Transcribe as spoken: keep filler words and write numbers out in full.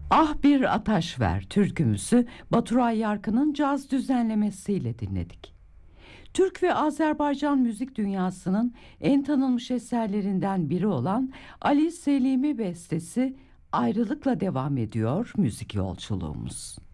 Ah Bir Ataş Ver türkümüzü Baturay Yarkın'ın caz düzenlemesiyle dinledik. Türk ve Azerbaycan müzik dünyasının en tanınmış eserlerinden biri olan Ali Selimi bestesi Ayrılıkla devam ediyor müzik yolculuğumuz.